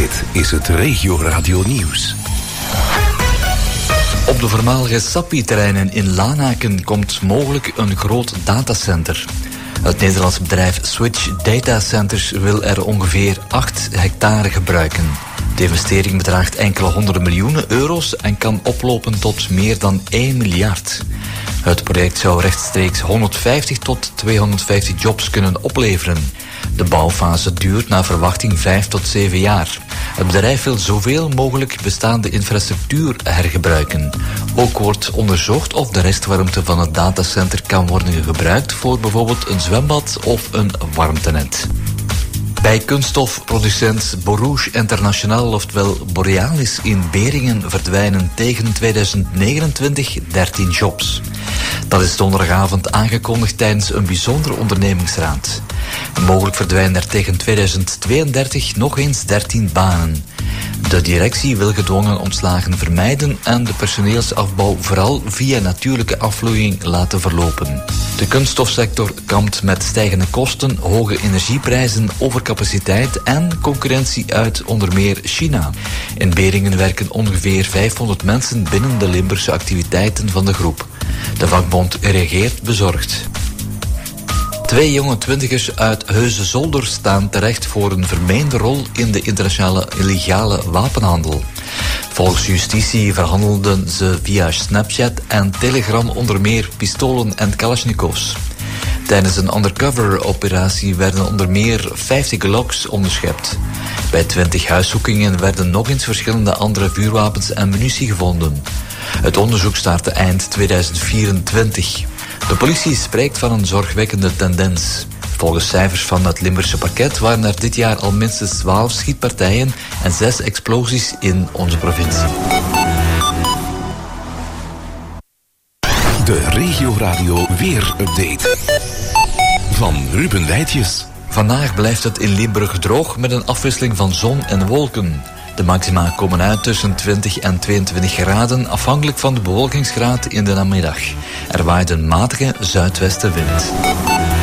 Dit is het Regio Radio Nieuws. Op de voormalige Sappi-terreinen in Lanaken komt mogelijk een groot datacenter. Het Nederlandse bedrijf Switch Data Centers wil er ongeveer 8 hectare gebruiken. De investering bedraagt enkele honderden miljoenen euro's en kan oplopen tot meer dan 1 miljard. Het project zou rechtstreeks 150 tot 250 jobs kunnen opleveren. De bouwfase duurt naar verwachting 5 tot 7 jaar. Het bedrijf wil zoveel mogelijk bestaande infrastructuur hergebruiken. Ook wordt onderzocht of de restwarmte van het datacenter kan worden gebruikt voor bijvoorbeeld een zwembad of een warmtenet. Bij kunststofproducent Borouge International, oftewel Borealis in Beringen, verdwijnen tegen 2029 13 jobs. Dat is donderdagavond aangekondigd tijdens een bijzondere ondernemingsraad. Mogelijk verdwijnen er tegen 2032 nog eens 13 banen. De directie wil gedwongen ontslagen vermijden en de personeelsafbouw vooral via natuurlijke afvloeiing laten verlopen. De kunststofsector kampt met stijgende kosten, hoge energieprijzen, overcapaciteit en concurrentie uit onder meer China. In Beringen werken ongeveer 500 mensen binnen de Limburgse activiteiten van de groep. De vakbond reageert bezorgd. 2 jonge twintigers uit Heusden-Zolder staan terecht voor een vermeende rol in de internationale illegale wapenhandel. Volgens justitie verhandelden ze via Snapchat en Telegram onder meer pistolen en kalasjnikovs. Tijdens een undercover-operatie werden onder meer 50 Glocks onderschept. Bij 20 huiszoekingen werden nog eens verschillende andere vuurwapens en munitie gevonden. Het onderzoek startte eind 2024. De politie spreekt van een zorgwekkende tendens. Volgens cijfers van het Limburgse parket waren er dit jaar al minstens 12 schietpartijen en 6 explosies in onze provincie. De Regio Radio Weer-update van Ruben Wijtjes. Vandaag blijft het in Limburg droog met een afwisseling van zon en wolken. De maxima komen uit tussen 20 en 22 graden, afhankelijk van de bewolkingsgraad in de namiddag. Er waait een matige zuidwestenwind.